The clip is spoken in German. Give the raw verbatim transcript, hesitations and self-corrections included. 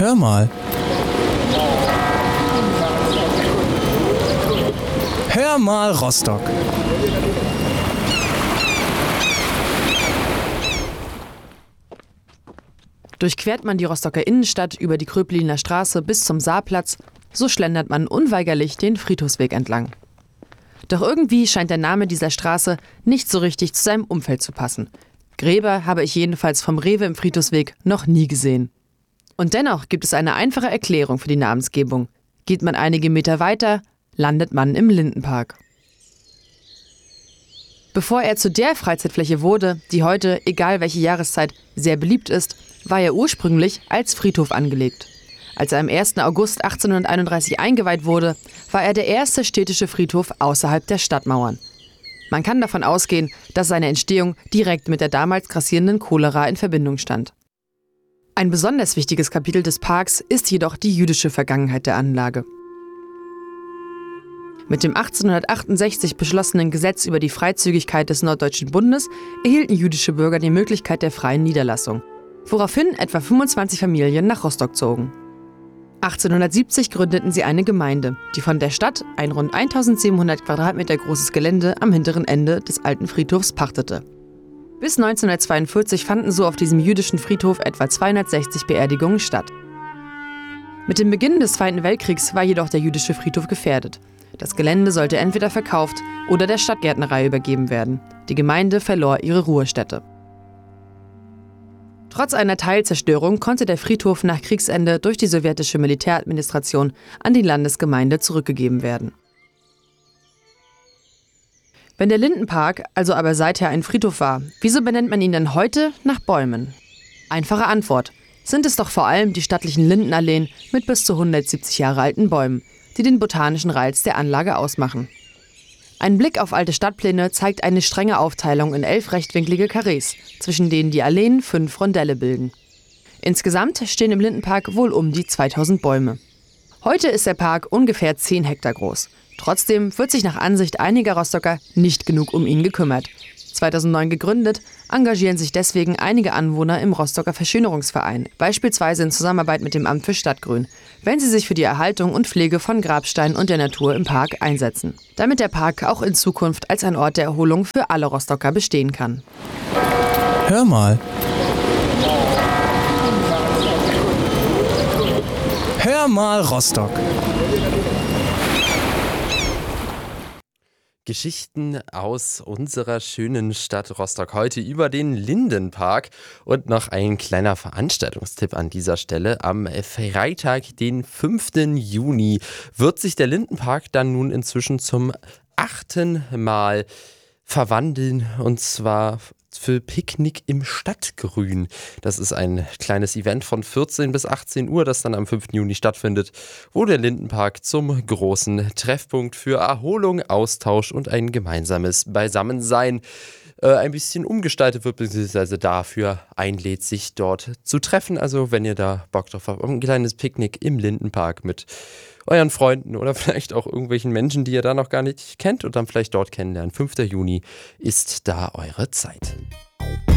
Hör mal. Hör mal, Rostock. Durchquert man die Rostocker Innenstadt über die Kröpliner Straße bis zum Saarplatz, so schlendert man unweigerlich den Friedhofsweg entlang. Doch irgendwie scheint der Name dieser Straße nicht so richtig zu seinem Umfeld zu passen. Gräber habe ich jedenfalls vom Rewe im Friedhofsweg noch nie gesehen. Und dennoch gibt es eine einfache Erklärung für die Namensgebung. Geht man einige Meter weiter, landet man im Lindenpark. Bevor er zu der Freizeitfläche wurde, die heute, egal welche Jahreszeit, sehr beliebt ist, war er ursprünglich als Friedhof angelegt. Als er am ersten August achtzehnhunderteinunddreißig eingeweiht wurde, war er der erste städtische Friedhof außerhalb der Stadtmauern. Man kann davon ausgehen, dass seine Entstehung direkt mit der damals grassierenden Cholera in Verbindung stand. Ein besonders wichtiges Kapitel des Parks ist jedoch die jüdische Vergangenheit der Anlage. Mit dem achtzehnhundertachtundsechzig beschlossenen Gesetz über die Freizügigkeit des Norddeutschen Bundes erhielten jüdische Bürger die Möglichkeit der freien Niederlassung, woraufhin etwa fünfundzwanzig Familien nach Rostock zogen. achtzehnhundertsiebzig gründeten sie eine Gemeinde, die von der Stadt ein rund eintausendsiebenhundert Quadratmeter großes Gelände am hinteren Ende des alten Friedhofs pachtete. Bis neunzehnhundertzweiundvierzig fanden so auf diesem jüdischen Friedhof etwa zweihundertsechzig Beerdigungen statt. Mit dem Beginn des Zweiten Weltkriegs war jedoch der jüdische Friedhof gefährdet. Das Gelände sollte entweder verkauft oder der Stadtgärtnerei übergeben werden. Die Gemeinde verlor ihre Ruhestätte. Trotz einer Teilzerstörung konnte der Friedhof nach Kriegsende durch die sowjetische Militäradministration an die Landesgemeinde zurückgegeben werden. Wenn der Lindenpark also aber seither ein Friedhof war, wieso benennt man ihn denn heute nach Bäumen? Einfache Antwort: Sind es doch vor allem die stattlichen Lindenalleen mit bis zu hundertsiebzig Jahre alten Bäumen, die den botanischen Reiz der Anlage ausmachen. Ein Blick auf alte Stadtpläne zeigt eine strenge Aufteilung in elf rechtwinklige Karrees, zwischen denen die Alleen fünf Rondelle bilden. Insgesamt stehen im Lindenpark wohl um die zweitausend Bäume. Heute ist der Park ungefähr zehn Hektar groß. Trotzdem wird sich nach Ansicht einiger Rostocker nicht genug um ihn gekümmert. zweitausendneun gegründet, engagieren sich deswegen einige Anwohner im Rostocker Verschönerungsverein, beispielsweise in Zusammenarbeit mit dem Amt für Stadtgrün, wenn sie sich für die Erhaltung und Pflege von Grabsteinen und der Natur im Park einsetzen, damit der Park auch in Zukunft als ein Ort der Erholung für alle Rostocker bestehen kann. Hör mal. Hör mal, Rostock. Geschichten aus unserer schönen Stadt Rostock heute über den Lindenpark und noch ein kleiner Veranstaltungstipp an dieser Stelle. Am Freitag, den fünften Juni, wird sich der Lindenpark dann nun inzwischen zum achten Mal verwandeln, und zwar für Picknick im Stadtgrün. Das ist ein kleines Event von vierzehn bis achtzehn Uhr, das dann am fünften Juni stattfindet, wo der Lindenpark zum großen Treffpunkt für Erholung, Austausch und ein gemeinsames Beisammensein äh, ein bisschen umgestaltet wird, beziehungsweise dafür einlädt, sich dort zu treffen. Also wenn ihr da Bock drauf habt, ein kleines Picknick im Lindenpark mit euren Freunden oder vielleicht auch irgendwelchen Menschen, die ihr da noch gar nicht kennt und dann vielleicht dort kennenlernen. fünften Juni ist da eure Zeit.